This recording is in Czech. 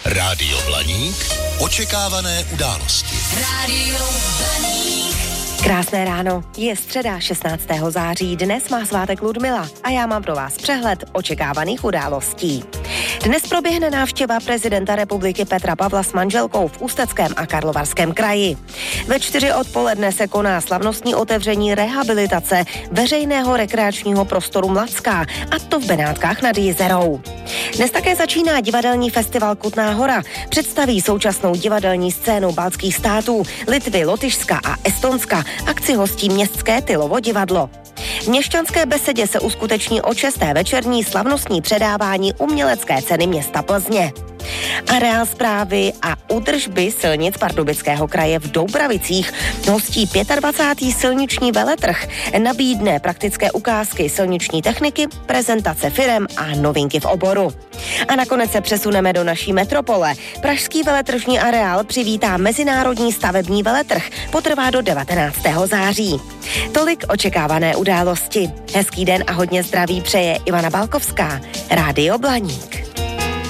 Rádio Blaník. Očekávané události. Rádio Blaník. Krásné ráno, je středa 16. září, dnes má svátek Ludmila a já mám pro vás přehled očekávaných událostí. Dnes proběhne návštěva prezidenta republiky Petra Pavla s manželkou v Ústeckém a Karlovarském kraji. Ve 4 odpoledne se koná slavnostní otevření rehabilitace veřejného rekreačního prostoru Mladská, a to v Benátkách nad Jizerou. Dnes také začíná divadelní festival Kutná Hora. Představí současnou divadelní scénu baltských států, Litvy, Lotyšska a Estonska. Akci hostí městské Tylovo divadlo. V Měšťanské besedě se uskuteční od 6. večerní slavnostní předávání umělecké ceny města Plzně. Areál správy a údržby silnic Pardubického kraje v Doubravicích hostí 25. silniční veletrh, nabídne praktické ukázky silniční techniky, prezentace firem a novinky v oboru. A nakonec se přesuneme do naší metropole. Pražský veletržní areál přivítá mezinárodní stavební veletrh, potrvá do 19. září. Tolik očekávané události. Hezký den a hodně zdraví přeje Ivana Balkovská. Rádio Blaník.